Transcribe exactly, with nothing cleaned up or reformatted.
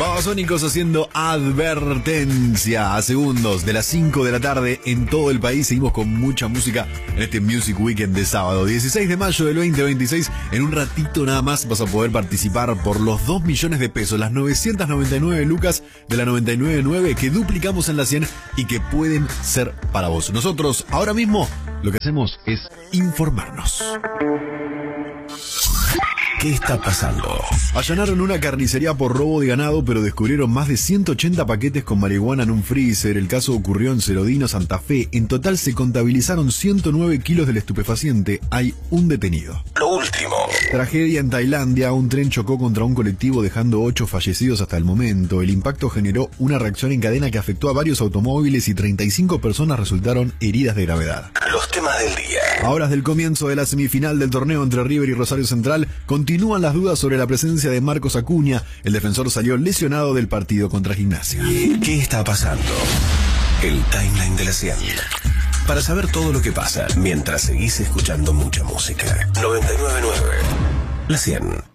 Babasónicos haciendo advertencia a segundos de las cinco de la tarde en todo el país. Seguimos con mucha música en este Music Weekend de sábado dieciséis de mayo del veinte veintiséis. En un ratito nada más vas a poder participar por los dos millones de pesos, las novecientas noventa y nueve lucas de la noventa y nueve nueve que duplicamos en la cien y que pueden ser para vos. Nosotros ahora mismo lo que hacemos es informarnos. ¿Qué está pasando? Allanaron una carnicería por robo de ganado, pero descubrieron más de ciento ochenta paquetes con marihuana en un freezer. El caso ocurrió en Cerodino, Santa Fe. En total se contabilizaron ciento nueve kilos del estupefaciente. Hay un detenido. Lo último. Tragedia en Tailandia. Un tren chocó contra un colectivo dejando ocho fallecidos hasta el momento. El impacto generó una reacción en cadena que afectó a varios automóviles y treinta y cinco personas resultaron heridas de gravedad. Los temas del día. A horas del comienzo de la semifinal del torneo entre River y Rosario Central, continúan las dudas sobre la presencia de Marcos Acuña. El defensor salió lesionado del partido contra Gimnasia. ¿Qué está pasando? El timeline de la cien. Para saber todo lo que pasa mientras seguís escuchando mucha música. noventa y nueve punto nueve. La cien.